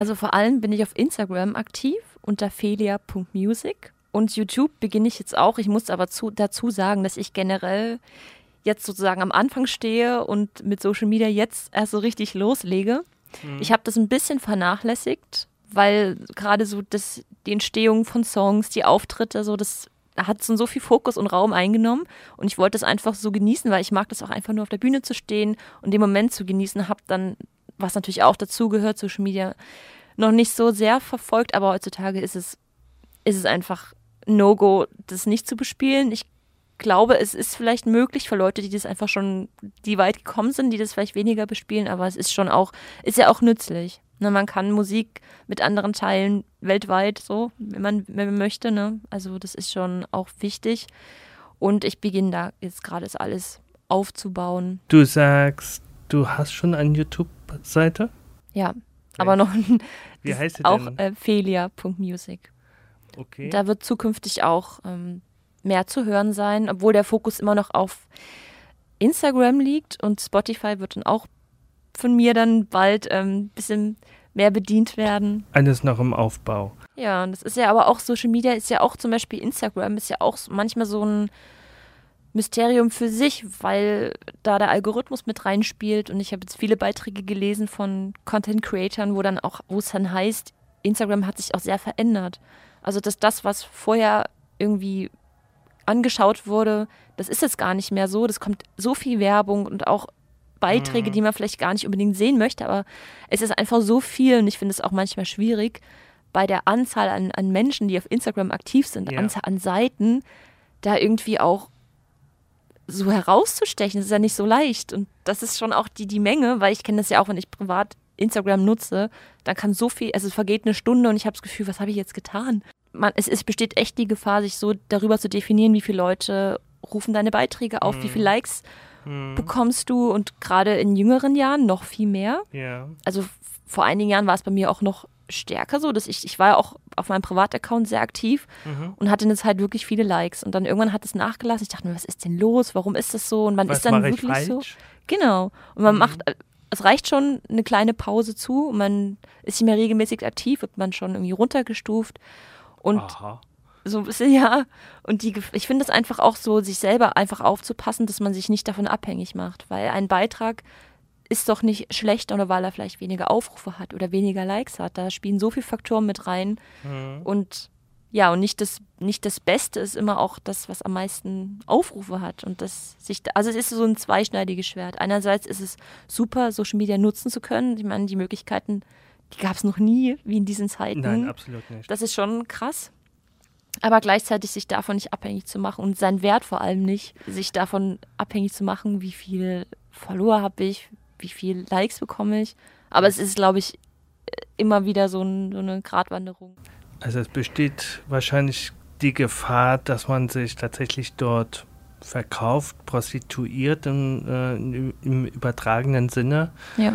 Also vor allem bin ich auf Instagram aktiv unter felia.music und YouTube beginne ich jetzt auch. Ich muss aber dazu sagen, dass ich generell jetzt sozusagen am Anfang stehe und mit Social Media jetzt erst so richtig loslege. Ich habe das ein bisschen vernachlässigt, weil gerade so die Entstehung von Songs, die Auftritte, so das hat so viel Fokus und Raum eingenommen und ich wollte es einfach so genießen, weil ich mag das auch einfach nur auf der Bühne zu stehen und den Moment zu genießen, habe dann, was natürlich auch dazu gehört, Social Media noch nicht so sehr verfolgt, aber heutzutage ist es einfach No-Go, das nicht zu bespielen. Ich glaube, es ist vielleicht möglich für Leute, die das einfach schon, die weit gekommen sind, die das vielleicht weniger bespielen, aber es ist schon auch, ist ja auch nützlich. Ne, man kann Musik mit anderen teilen, weltweit so, wenn man möchte. Ne? Also das ist schon auch wichtig. Und ich beginne da jetzt gerade alles aufzubauen. Du sagst, du hast schon eine YouTube-Seite? Ja, aber noch Wie heißt sie auch denn? felia.music. Okay. Da wird zukünftig auch mehr zu hören sein, obwohl der Fokus immer noch auf Instagram liegt und Spotify wird dann auch von mir dann bald ein bisschen mehr bedient werden. Eines noch im Aufbau. Ja, und das ist ja aber auch, Social Media ist ja auch zum Beispiel Instagram, ist ja auch manchmal so ein Mysterium für sich, weil da der Algorithmus mit reinspielt und ich habe jetzt viele Beiträge gelesen von Content-Creatern, wo es dann heißt, Instagram hat sich auch sehr verändert. Also dass das, was vorher irgendwie angeschaut wurde, das ist jetzt gar nicht mehr so. Das kommt so viel Werbung und auch Beiträge, die man vielleicht gar nicht unbedingt sehen möchte, aber es ist einfach so viel und ich finde es auch manchmal schwierig, bei der Anzahl an Menschen, die auf Instagram aktiv sind, Anzahl an Seiten, da irgendwie auch so herauszustechen. Das ist ja nicht so leicht und das ist schon auch die Menge, weil ich kenne das ja auch, wenn ich privat Instagram nutze, dann kann so viel, also es vergeht eine Stunde und ich habe das Gefühl, was habe ich jetzt getan? Es besteht echt die Gefahr, sich so darüber zu definieren, wie viele Leute rufen deine Beiträge auf, wie viele Likes bekommst du und gerade in jüngeren Jahren noch viel mehr. Ja. Also vor einigen Jahren war es bei mir auch noch stärker so, dass ich war ja auch auf meinem Privataccount sehr aktiv und hatte in der Zeit wirklich viele Likes und dann irgendwann hat es nachgelassen. Ich dachte mir, was ist denn los? Warum ist das so? Und man ist dann wirklich so. Genau. Und man macht, es reicht schon eine kleine Pause zu und man ist nicht mehr regelmäßig aktiv, wird man schon irgendwie runtergestuft und so ein bisschen, ja. Und ich finde es einfach auch so, sich selber einfach aufzupassen, dass man sich nicht davon abhängig macht. Weil ein Beitrag ist doch nicht schlechter, oder weil er vielleicht weniger Aufrufe hat oder weniger Likes hat. Da spielen so viele Faktoren mit rein. Und ja, und nicht das Beste ist immer auch das, was am meisten Aufrufe hat. Und also es ist so ein zweischneidiges Schwert. Einerseits ist es super, Social Media nutzen zu können. Ich meine, die Möglichkeiten, die gab es noch nie, wie in diesen Zeiten. Nein, absolut nicht. Das ist schon krass. Aber gleichzeitig sich davon nicht abhängig zu machen und seinen Wert vor allem nicht, sich davon abhängig zu machen, wie viel Follower habe ich, wie viel Likes bekomme ich. Aber es ist, glaube ich, immer wieder so eine Gratwanderung. Also es besteht wahrscheinlich die Gefahr, dass man sich tatsächlich dort verkauft, prostituiert im übertragenen Sinne. Ja.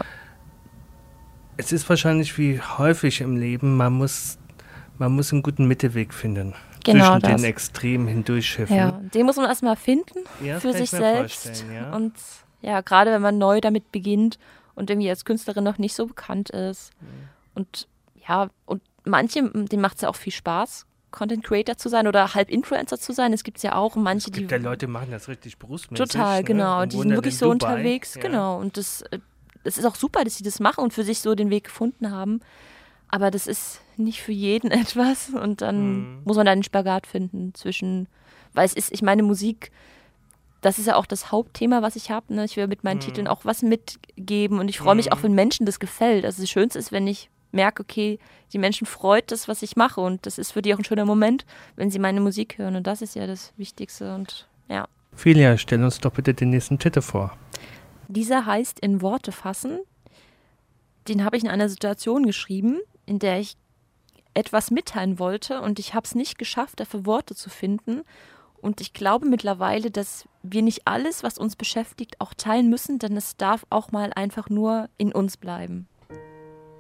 Es ist wahrscheinlich wie häufig im Leben, man muss einen guten Mittelweg finden. Genau zwischen den Extremen hindurchschiffen. Ja, den muss man erstmal finden für sich selbst. Und ja, gerade wenn man neu damit beginnt und irgendwie als Künstlerin noch nicht so bekannt ist. Und ja, und denen macht es ja auch viel Spaß, Content Creator zu sein oder halb Influencer zu sein. Es gibt es ja auch manche, die. Ja, Leute machen das richtig berufsmäßig. Total, genau. Ne? Die sind wirklich so unterwegs. Ja. Genau. Und es ist auch super, dass sie das machen und für sich so den Weg gefunden haben. Aber das ist nicht für jeden etwas und dann muss man da einen Spagat finden zwischen, weil ich meine Musik, das ist ja auch das Hauptthema, was ich habe. Ne? Ich will mit meinen Titeln auch was mitgeben und ich freue mich auch, wenn Menschen das gefällt. Also das Schönste ist, wenn ich merke, okay, die Menschen freut das, was ich mache und das ist für die auch ein schöner Moment, wenn sie meine Musik hören und das ist ja das Wichtigste und ja. Felia, stell uns doch bitte den nächsten Titel vor. Dieser heißt In Worte fassen. Den habe ich in einer Situation geschrieben, in der ich etwas mitteilen wollte und ich habe es nicht geschafft, dafür Worte zu finden. Und ich glaube mittlerweile, dass wir nicht alles, was uns beschäftigt, auch teilen müssen, denn es darf auch mal einfach nur in uns bleiben.